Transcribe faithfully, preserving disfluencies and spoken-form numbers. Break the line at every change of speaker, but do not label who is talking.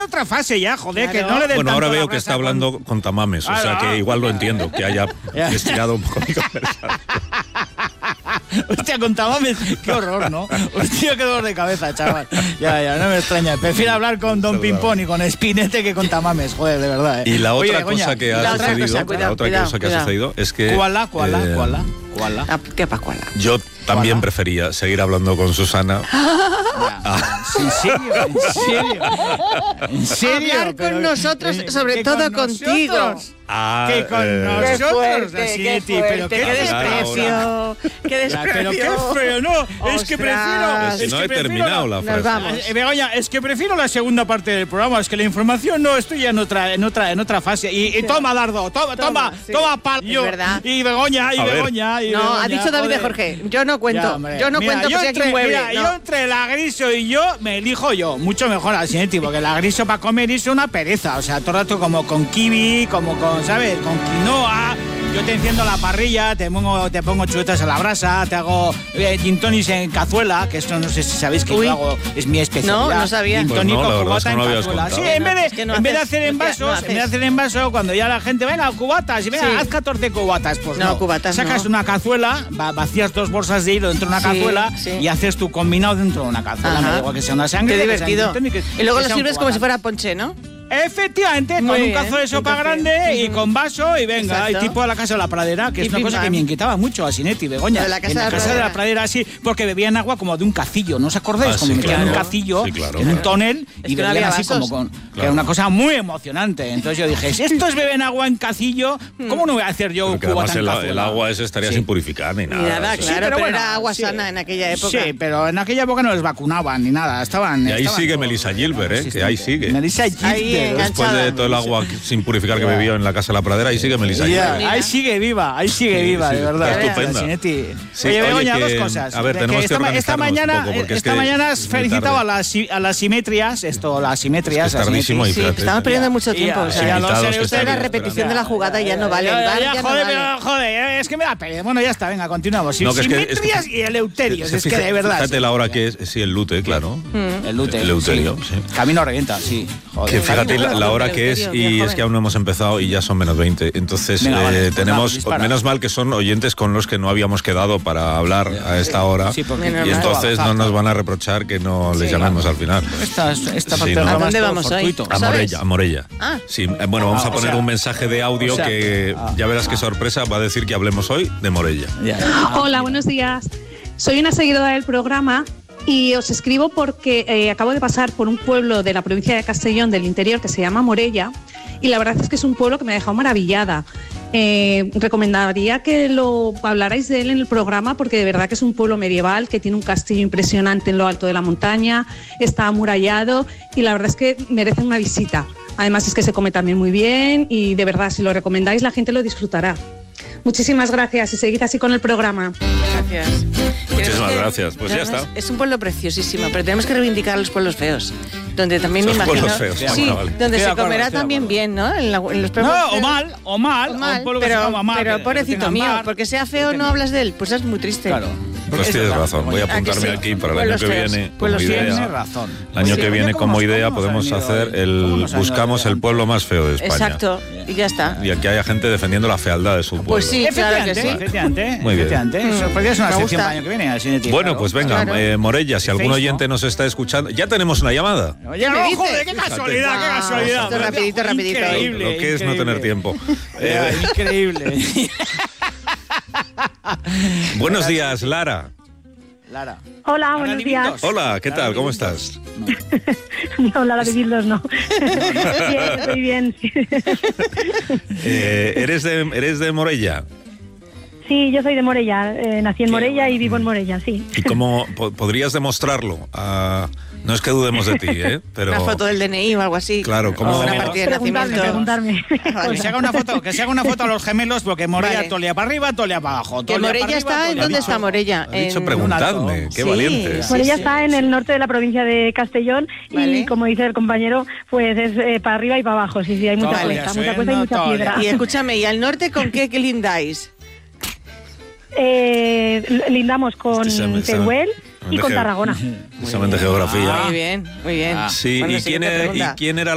otra fase ya, joder,
claro.
que no le den
Bueno, ahora
tanto
veo
la
que está
brasa
hablando
con...
con Tamames, o sea que igual lo entiendo, que haya estirado un poco mi conversación.
Hostia, con Tamames, qué horror, ¿no? Hostia, qué dolor de cabeza, chaval. Ya, ya, no me extraña. Prefiero hablar con Don Pimpón y con Espinete que con Tamames, joder, de verdad, ¿eh?
Y la otra
Oye,
cosa
coña,
que ha
la otra
sucedido,
cosa, cuidado,
la otra
cuidado,
cosa que ha
cuidado.
sucedido es que
¿Cuál, cuál,
eh,
cuál, cuál?
Ah, ¿qué pa' cuál?
yo también
¿Cuál?
prefería seguir hablando con Susana.
Ah. ¿En serio? ¿En serio? ¿En serio?
Hablar con
Pero,
nosotros,
eh,
sobre
que
todo
con
contigo.
nosotros.
Ah,
Que con
eh,
nosotros.
Qué fuerte,
así,
qué
tío,
fuerte,
pero
qué,
qué
desprecio, qué
Ya,
desprecio.
pero qué feo, no, es que prefiero...
Ostras.
si
es
no
que
he
prefiero
terminado la
Nos
frase.
vamos.
Eh, Begoña, es que prefiero la segunda parte del programa, es que la información no, estoy ya en otra, en otra, en otra fase. Y, y toma, Dardo, toma, toma,
Toma, sí.
toma, pal,
Es
yo,
verdad.
y Begoña, y
A ver.
Begoña, y
No,
Begoña,
ha dicho David de
joder.
Jorge. Yo no cuento.
Ya, hombre.
yo no
Mira,
cuento
yo
porque aquí
entre,
mueve.
mira,
no.
yo entre la Griso y yo me elijo yo, mucho mejor al Sinetti, porque la Griso para comer es una pereza, o sea, todo el rato como con kiwi, como con, ¿sabes? Con quinoa. Yo te enciendo la parrilla, te pongo, te pongo chuletas a la brasa, te hago eh, gin tonics en cazuela, que esto no sé si sabéis que
Uy.
yo hago, es mi especialidad.
No, no sabía.
Gin
Pues
tonic
no, la
con
verdad es
cubata
que no
en
lo habías
cazuela.
contado.
Sí, en vez de,
Es que no
en vez de
haces,
hacer en
es que no
vasos,
haces.
en vez de hacer en vaso, cuando ya la gente, venga, cubatas, y venga,
Sí.
haz catorce cubatas, pues no.
No, cubatas
Sacas
no.
una cazuela, va- vacías dos bolsas de hilo dentro de una
Sí,
cazuela
sí.
y haces tu combinado dentro de una cazuela.
Ajá.
Me da igual que sea una sangre,
Qué
que sea un
divertido.
gin tonic, que-
Y luego
que
lo
sea un
sirves como
cubata.
si fuera ponche, ¿no?
Efectivamente,
Muy
con un
bien,
cazo de sopa
entonces,
grande y
ujú.
con vaso y venga,
Exacto.
y tipo a la casa de la pradera, que
Y
es una
pim,
cosa que
pam.
me inquietaba mucho a Sinetti, Begoña.
Lo de la casa
en la
de la
casa de la
pradera.
pradera, sí, porque bebían agua como de un cacillo, ¿no os acordáis?
Ah,
como
sí,
metían
claro.
un cacillo
Sí, claro,
en un
claro.
tonel
Es
y
que no
bebían
había
así como
vasos.
con... Que
Claro.
era una cosa muy emocionante. Entonces yo dije, si estos beben agua en cacillo, ¿cómo no voy a hacer yo
Porque
cubata
además
en
el,
cazuela?
el agua ese estaría
Sí.
sin purificar ni nada.
Ni nada,
Eso-
claro,
pero
pero,
bueno,
era agua
sí.
sana en aquella época.
Sí, pero en aquella época no les vacunaban ni nada. Estaban.
Y ahí
estaban
sigue
todos-
Melissa Gilbert, ¿eh? Que ahí sigue.
Melissa
Ahí
Gilbert.
enganchada.
Después de todo el agua sin purificar que
Ya.
bebió en la casa de la pradera, ahí sigue Melissa
Ya,
Gilbert.
Mira.
ahí sigue viva, ahí sigue
Sí,
viva,
sí,
de verdad.
está estupenda.
Sinetti.
Sí,
oye,
oye,
Begoña,
que-
dos cosas.
a ver,
De
tenemos que
esta, ma- esta
organizarnos
mañana,
un poco, porque es
esta
que
mañana has
es muy
felicitado
tarde.
a las, si- a las simetrias, esto, las simetrias.
Es que es
a Sinetti.
tardísimo y
Sí,
fíjate.
estamos perdiendo
Ya.
mucho tiempo.
Ya,
o
ya,
sea,
lo
invitados
sé,
que
usted
están
Era
bien
repetición
esperando.
de la jugada y ya no vale.
Ya,
El
ya,
bar
ya,
ya no
joder,
vale.
pero, joder, es que me da pereza. Bueno, ya está, venga, continuamos.
No, que es que-
Simetrias
es que-
y eleuterios, es que
Fíjate-
de verdad.
Fíjate la hora que es, sí, el lute, claro.
El lute.
El Eleuterio,
sí.
sí.
Camino revienta, sí. Joder.
Que fíjate la, la hora
Eleuterio,
que es
bien
y es
joven.
que aún no hemos empezado y ya son menos veinte. Entonces
Venga,
eh,
vale, pues
tenemos,
vamos, dispara.
menos mal que son oyentes con los que no habíamos quedado para hablar a esta hora.
Sí, porque
Menos
Y
mal.
entonces no nos van a reprochar que no les
Sí,
llamemos al final.
Esta, esta
Sí,
parte
¿no?
del programa
¿A dónde
es todo
vamos hoy?
fortuito.
A
¿Sabes?
Morella, a Morella.
Ah.
Sí, eh, bueno, vamos
Ah,
a
o
poner
sea,
un mensaje de audio
o sea,
que
ah,
ya verás
ah.
qué sorpresa va a decir que hablemos hoy de Morella.
Ya.
Hola, buenos días. Soy una seguidora del programa y os escribo porque eh, acabo de pasar por un pueblo de la provincia de Castellón del interior que se llama Morella y la verdad es que es un pueblo que me ha dejado maravillada. Eh, recomendaría que lo hablarais de él en el programa porque de verdad que es un pueblo medieval que tiene un castillo impresionante en lo alto de la montaña, está amurallado y la verdad es que merece una visita. Además es que se come también muy bien y de verdad si lo recomendáis la gente lo disfrutará. Muchísimas gracias y seguid así con el programa.
Gracias.
Muchísimas
Tenemos que-
gracias, pues ya
además,
está.
Es un pueblo preciosísimo, pero tenemos que reivindicar los pueblos feos. Donde también me
Los
imagino.
pueblos feos,
sí,
ya, bueno, vale.
donde
Estoy de
se
acuerdo,
comerá
estoy de
también
acuerdo.
bien, ¿no? En, la- en los pueblos
No, o
feos.
mal, o mal,
O
o
mal,
un pueblo que se
pero,
llama mal,
pero
que- que
pobrecito
tengan
mío,
bar,
porque sea feo
que
no
tengan-
hablas de él, pues es muy triste.
Claro.
Pues
Eso
tienes
es
razón, voy a
¿A que
apuntarme
sí?
aquí para el año
Pueblos
que
feos,
viene como
pueblos feos.
Tienes
idea.
razón.
El año
Sí,
que viene
oye, ¿cómo
como
nos-
idea
cómo nos ha
podemos
venido
hacer
hoy? ¿Cómo
el
nos ha venido
buscamos
hoy?
el pueblo más feo de España.
Exacto, y ya está.
Y aquí haya gente defendiendo la fealdad de su pueblo.
Pues sí, claro que
Efectivamente,
sí.
efectivamente.
Muy bien.
efectivamente.
Mm,
Eso podría ser una
me
sección
gusta.
para el año que viene. Sinetti,
Bueno,
claro.
pues venga,
Claro.
eh, Morella, si algún
Facebook.
oyente nos está escuchando, ya tenemos una llamada.
Oye,
¿Qué
no,
dices?
joder, qué casualidad, qué
Wow,
casualidad.
esto rapidito, rapidito.
Increíble,
Lo que es no
increíble.
tener tiempo.
Ya,
Eh,
increíble.
buenos días, Lara.
Lara.
Hola,
Lara
buenos
Divindos.
días.
Hola, ¿qué
Lara
tal? ¿Cómo
Divindos.
estás?
No, la de Bildos no. Bien, estoy bien.
Eh, ¿eres, de, ¿Eres de Morella?
Sí, yo soy de Morella. Eh, nací en
Qué
Morella
bueno.
y vivo en Morella, sí.
¿Y cómo po- podrías demostrarlo? Ah, no es que dudemos de ti, ¿eh? Pero,
Una foto del D N I o algo así.
Claro, ¿cómo-
O una
Pero
partida de
Preguntarme,
nacimiento.
preguntarme.
Vale.
Que se haga una foto, que se haga una foto a los gemelos porque Morella
Vale.
tolea para arriba, tolea para abajo.
Que
tolea para
Morella
arriba,
está, ¿en
tolea
dónde
para
está
abajo.
Morella?
Ha dicho
En-
preguntadme,
alto.
qué
Sí.
valientes.
Sí,
Morella
sí.
está en el norte de la provincia de Castellón
Vale.
y, como dice el compañero, pues es eh, para arriba y para abajo. Sí, sí, hay mucha
Vale,
cuesta,
suena
mucha cuesta y mucha
todavía.
piedra.
Y escúchame, ¿y al norte con qué, qué lindáis?
Eh, lindamos con
Este examen-
Teruel y con
examen-
Tarragona.
Examen de geografía.
Ah.
Muy bien, muy bien.
Ah.
Sí,
Bueno,
¿y quién,
siguiente
era, ¿y
pregunta.
quién era